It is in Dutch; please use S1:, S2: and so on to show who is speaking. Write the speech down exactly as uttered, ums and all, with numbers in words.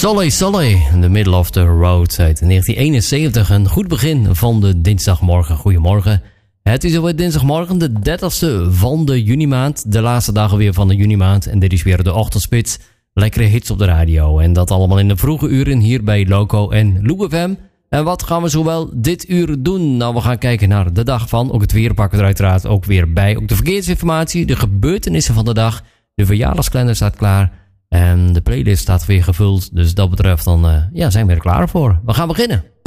S1: Sully Sully, The Middle of the Road uit negentien eenenzeventig. Een goed begin van de dinsdagmorgen. Goedemorgen. Het is alweer dinsdagmorgen, de dertigste van de junimaand. De laatste dagen weer van de junimaand. En dit is weer de ochtendspits. Lekkere hits op de radio. En dat allemaal in de vroege uren hier bij Loco en Lou F M. En wat gaan we zowel dit uur doen? Nou, we gaan kijken naar de dag van. Ook het weer pakken we er uiteraard ook weer bij. Ook de verkeersinformatie, de gebeurtenissen van de dag. De verjaardagskalender staat klaar. En de playlist staat weer gevuld. Dus dat betreft dan uh, ja, zijn we er klaar voor. We gaan beginnen.